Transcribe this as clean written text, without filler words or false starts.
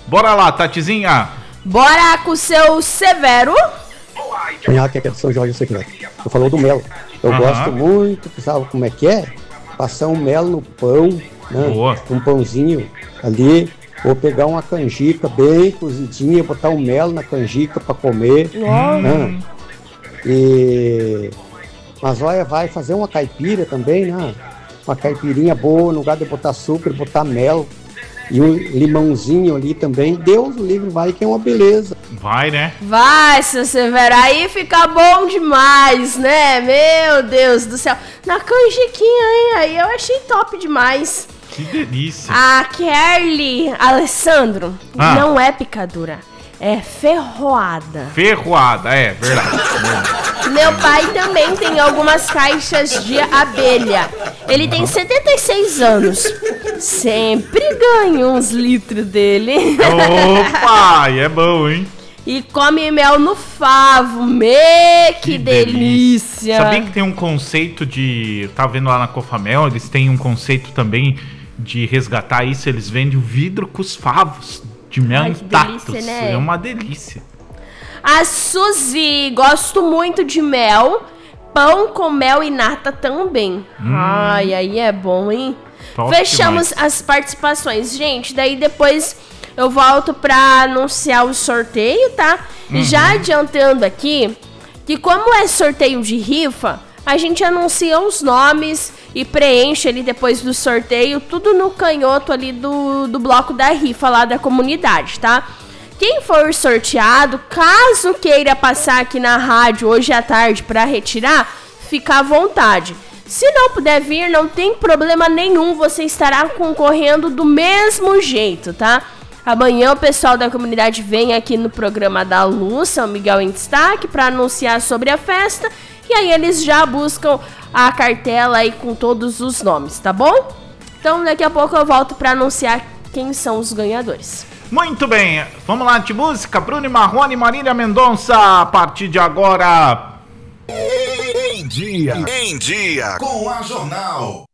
Bora lá, Tatizinha. Bora com o seu Severo. Conhaque é de São Jorge Secreto. Tu falou do mel. Eu gosto muito, sabe como é que é? Passar um mel no pão, né? Boa. Um pãozinho ali. Ou pegar uma canjica bem cozidinha, botar um mel na canjica para comer. Né? Mas olha, vai fazer uma caipira também, né? Uma caipirinha boa, no lugar de botar açúcar, botar mel. E um limãozinho ali também. Deus o livre, vai que é uma beleza. Vai, né? Vai, seu Severo, aí fica bom demais, né? Meu Deus do céu. Na canjiquinha, hein? Aí eu achei top demais. Que delícia. A Kelly Alessandro não é picadura, é ferroada. Ferroada, é verdade. Meu pai também tem algumas caixas de abelha. Ele tem 76 anos. Sempre ganha uns litros dele. Opa, é bom, hein? E come mel no favo. Que delícia. Sabia que tem um conceito de... Tá vendo lá na Cofamel, eles têm um conceito também de resgatar isso. Eles vendem o vidro com os favos de mel intactos. Delícia, né? É uma delícia. A Suzy, gosto muito de mel. Pão com mel e nata também. Ai, aí é bom, hein? Top Fechamos demais. as participações. Gente, daí depois eu volto pra anunciar o sorteio, tá? E já adiantando aqui, que como é sorteio de rifa, a gente anuncia os nomes e preenche ali depois do sorteio, tudo no canhoto ali do bloco da rifa lá da comunidade, tá? Quem for sorteado, caso queira passar aqui na rádio hoje à tarde para retirar, fica à vontade. Se não puder vir, não tem problema nenhum, você estará concorrendo do mesmo jeito, tá? Amanhã o pessoal da comunidade vem aqui no programa da Luz, São Miguel em Destaque, para anunciar sobre a festa. E aí eles já buscam a cartela aí com todos os nomes, tá bom? Então daqui a pouco eu volto para anunciar quem são os ganhadores. Muito bem, vamos lá de música. Bruno Marrone e Marília Mendonça, a partir de agora. Em dia com a Jornal.